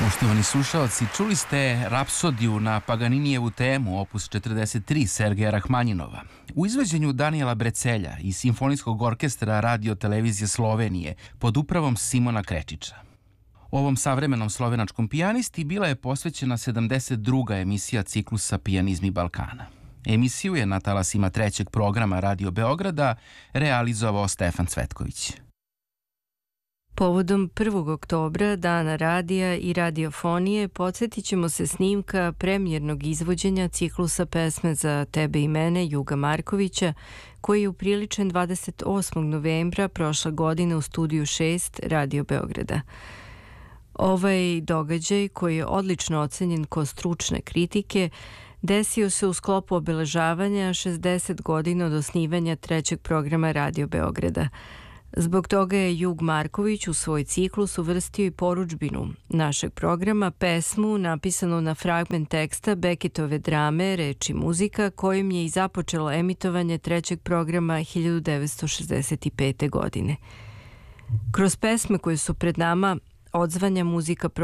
Poštovani slušalci, čuli ste Rapsodiju na Paganinijevu temu, opus 43 Sergeja Rahmanjinova. U izvođenju Danijela Brecelja i Simfonijskog orkestra Radio televizije Slovenije pod upravom Simona Krečića. Ovom savremenom slovenačkom pijanisti bila je posvećena 72. emisija ciklusa Pijanizmi Balkana. Emisiju je na talasima trećeg programa Radio Beograda realizovao Stefan Cvetković. Povodom 1. oktobra, Dana radija i radiofonije, podsjetit ćemo se snimka premijernog izvođenja ciklusa pesme za tebe i mene Juga Markovića, koji je upriličen 28. novembra prošle godine u studiju 6 Radio Beograda. Ovaj događaj, koji je odlično ocenjen kod stručne kritike, desio se u sklopu obeležavanja 60 godina od osnivanja trećeg programa Radio Beograda. Zbog toga je Jug Marković u svoj ciklus uvrstio i porudžbinu našeg programa, pesmu napisanu na fragment teksta Beketove drame Reč i muzika, kojim je i započelo emitovanje trećeg programa 1965. godine. Kroz pesme koje su pred nama odzvanja muzika